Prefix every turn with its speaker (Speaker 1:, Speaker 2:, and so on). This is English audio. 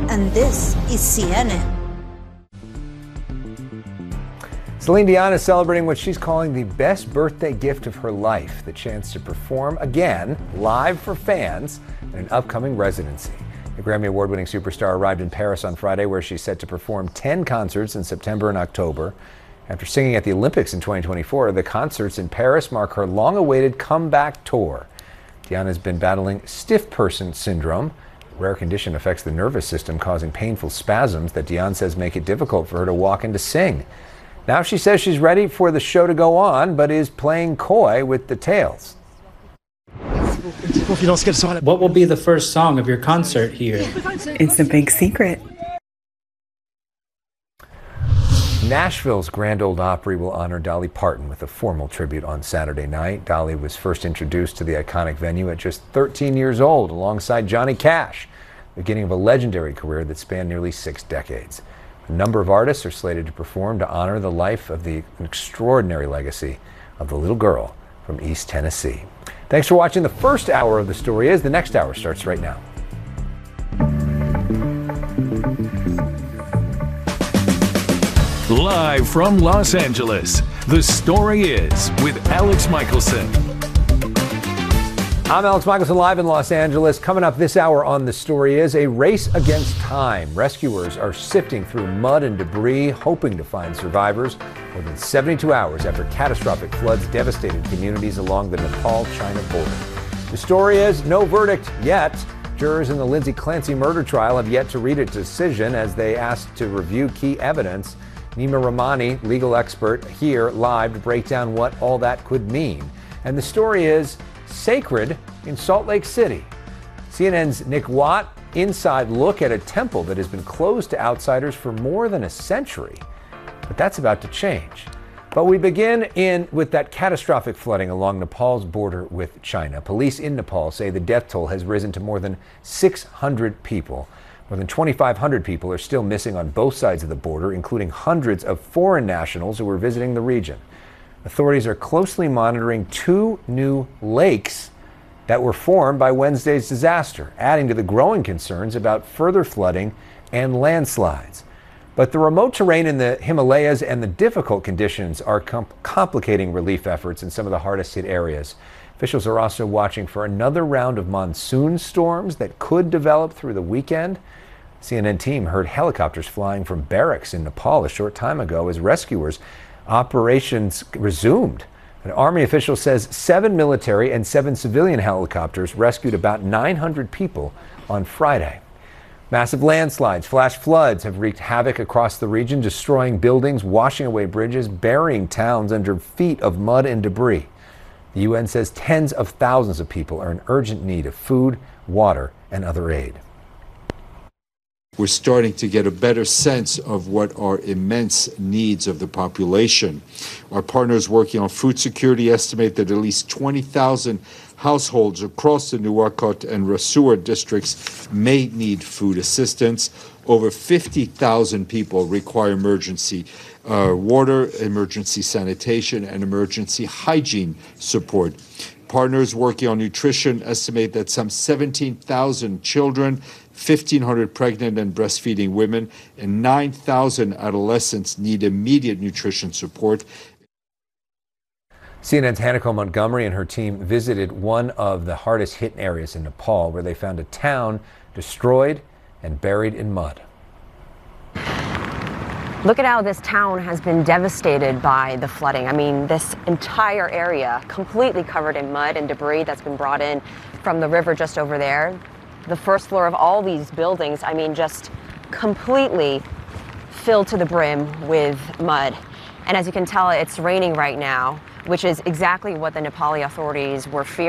Speaker 1: and this is CNN.
Speaker 2: Celine Dion is celebrating what she's calling the best birthday gift of her life, the chance to perform again, live for fans, in an upcoming residency. The Grammy Award-winning superstar arrived in Paris on Friday, where she's set to perform 10 concerts in September and October. After singing at the Olympics in 2024, the concerts in Paris mark her long-awaited comeback tour. Dion has been battling stiff person syndrome. A rare condition affects the nervous system, causing painful spasms that Dion says make it difficult for her to walk and to sing. Now she says she's ready for the show to go on, but is playing coy with details.
Speaker 3: What will be the first song of your concert here?
Speaker 4: It's a big secret.
Speaker 2: Nashville's Grand Ole Opry will honor Dolly Parton with a formal tribute on Saturday night. Dolly was first introduced to the iconic venue at just 13 years old alongside Johnny Cash, the beginning of a legendary career that spanned nearly 6 decades. A number of artists are slated to perform to honor the life of the extraordinary legacy of the little girl from East Tennessee. Thanks for watching the first hour of The Story Is. The next hour starts right now.
Speaker 5: Live from Los Angeles, The Story Is with Alex Michelson.
Speaker 2: I'm Alex Michelson, live in Los Angeles. Coming up this hour on The Story Is a race against time. Rescuers are sifting through mud and debris, hoping to find survivors more than 72 hours after catastrophic floods devastated communities along the Nepal-China border. The story is no verdict yet. Jurors in the Lindsay Clancy murder trial have yet to read a decision as they asked to review key evidence. Nima Rahmani, legal expert, here live to break down what all that could mean. And the story is sacred in Salt Lake City. CNN's Nick Watt, inside look at a temple that has been closed to outsiders for more than a century. But that's about to change. But we begin with that catastrophic flooding along Nepal's border with China. Police in Nepal say the death toll has risen to more than 600 people. More than 2,500 people are still missing on both sides of the border, including hundreds of foreign nationals who were visiting the region. Authorities are closely monitoring 2 new lakes that were formed by Wednesday's disaster, adding to the growing concerns about further flooding and landslides. But the remote terrain in the Himalayas and the difficult conditions are complicating relief efforts in some of the hardest hit areas. Officials are also watching for another round of monsoon storms that could develop through the weekend. CNN team heard helicopters flying from barracks in Nepal a short time ago as rescuers operations resumed. An Army official says 7 military and 7 civilian helicopters rescued about 900 people on Friday. Massive landslides, flash floods have wreaked havoc across the region, destroying buildings, washing away bridges, burying towns under feet of mud and debris. The UN says tens of thousands of people are in urgent need of food, water, and other aid.
Speaker 6: We're starting to get a better sense of what are immense needs of the population. Our partners working on food security estimate that at least 20,000 households across the Nuwakot and Rasur districts may need food assistance. Over 50,000 people require emergency water, emergency sanitation, and emergency hygiene support. Partners working on nutrition estimate that some 17,000 children, 1,500 pregnant and breastfeeding women, and 9,000 adolescents need immediate nutrition support.
Speaker 2: CNN's Hanako Montgomery and her team visited one of the hardest hit areas in Nepal, where they found a town destroyed and buried in mud.
Speaker 7: Look at how this town has been devastated by the flooding. I mean, this entire area completely covered in mud and debris that's been brought in from the river just over there. The first floor of all these buildings, I mean, just completely filled to the brim with mud. And as you can tell, it's raining right now, which is exactly what the Nepali authorities were fearing.